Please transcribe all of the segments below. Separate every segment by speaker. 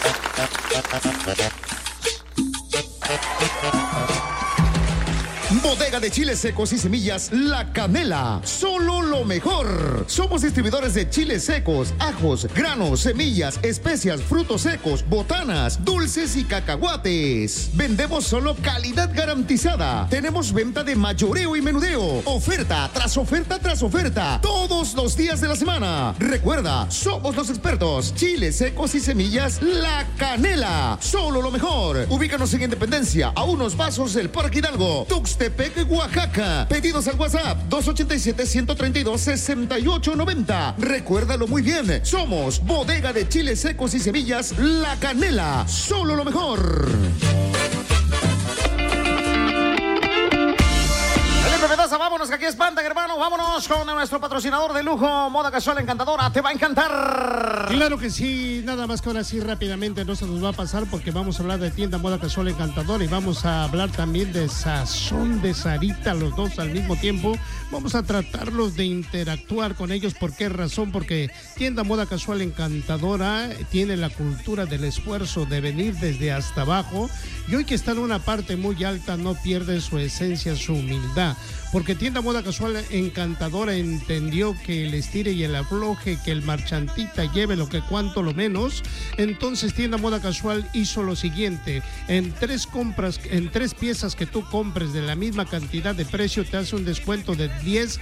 Speaker 1: Bodega de chiles secos y semillas La Canela, solo lo mejor. Somos distribuidores de chiles secos, ajos, granos, semillas, especias, frutos secos, botanas, dulces y cacahuates. Vendemos solo calidad garantizada. Tenemos venta de mayoreo y menudeo. Oferta tras oferta tras oferta. Todos los días de la semana. Recuerda, somos los expertos. Chiles secos y semillas La Canela, solo lo mejor. Ubícanos en Independencia, a unos pasos del Parque Hidalgo, Tuxtepec, Oaxaca. Pedidos al WhatsApp 287-132-6890. Recuérdalo muy bien. Somos Bodega de Chiles Secos y Semillas La Canela. Solo lo mejor.
Speaker 2: Vámonos, que aquí espantan, hermano. Vámonos con nuestro patrocinador de lujo, Moda Casual Encantadora. Te va a encantar.
Speaker 3: Claro que sí, nada más que ahora sí rápidamente no se nos va a pasar porque vamos a hablar de tienda Moda Casual Encantadora y vamos a hablar también de Sazón de Sarita, los dos al mismo tiempo. Vamos a tratarlos de interactuar con ellos. ¿Por qué razón? Porque tienda Moda Casual Encantadora tiene la cultura del esfuerzo, de venir desde hasta abajo, y hoy que está en una parte muy alta no pierde su esencia, su humildad. Porque tienda Moda Casual Encantadora entendió que el estire y el afloje, que el marchantita lleve lo que cuanto lo menos. Entonces tienda Moda Casual hizo lo siguiente: en tres piezas que tú compres de la misma cantidad de precio te hace un descuento de 10%,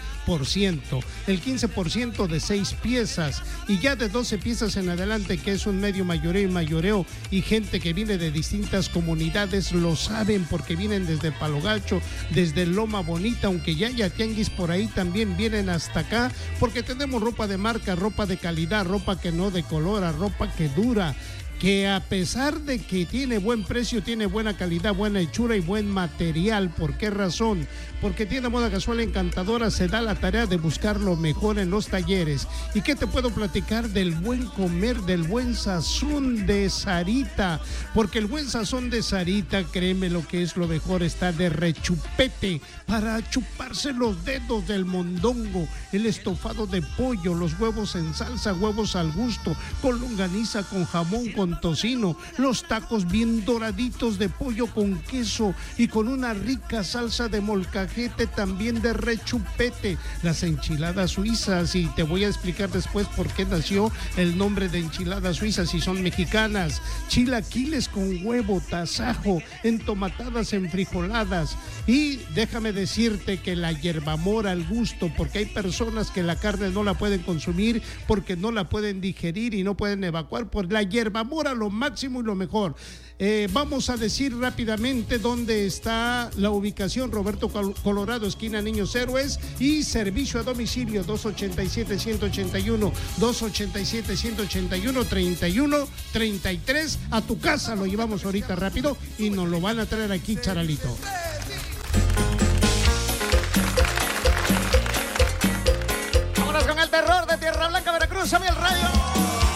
Speaker 3: el 15% de 6 piezas y ya de 12 piezas en adelante, que es un medio mayoreo y mayoreo, y gente que viene de distintas comunidades lo saben porque vienen desde Palo Gacho, desde Loma Bonita, aunque ya haya tianguis por ahí, también vienen hasta acá porque tenemos ropa de marca, ropa de calidad, ropa que no decolora, ropa que dura, que a pesar de que tiene buen precio, tiene buena calidad, buena hechura y buen material. ¿Por qué razón? Porque tienda Moda Casual Encantadora se da la tarea de buscar lo mejor en los talleres. ¿Y qué te puedo platicar del buen comer, del buen sazón de Sarita? Porque el buen sazón de Sarita, créeme lo que es lo mejor, está de rechupete para chuparse los dedos, del mondongo, el estofado de pollo, los huevos en salsa, huevos al gusto, con longaniza, con jamón, con tocino, los tacos bien doraditos de pollo con queso y con una rica salsa de molcajete también de rechupete, las enchiladas suizas, y te voy a explicar después por qué nació el nombre de enchiladas suizas si son mexicanas, chilaquiles con huevo, tasajo, entomatadas, enfrijoladas, y déjame decirte que la hierbamora al gusto, porque hay personas que la carne no la pueden consumir porque no la pueden digerir y no pueden evacuar, pues la hierbamora lo máximo y lo mejor. Vamos a decir rápidamente dónde está la ubicación: Roberto Colorado, esquina Niños Héroes, y servicio a domicilio 287-181, 287-181-3133. A tu casa lo llevamos ahorita rápido y nos lo van a traer aquí, Charalito.
Speaker 2: Vámonos con el terror de Tierra Blanca, Veracruz. A mí el rayo.